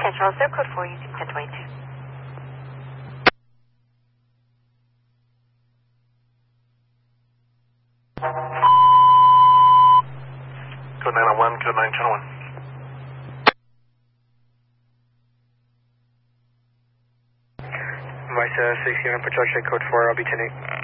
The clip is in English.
Ken Charles, zip code 4, using 1022. Code 901, code 9 channel 1. Vice 6 unit, patrol check code 4, I'll be 10-8.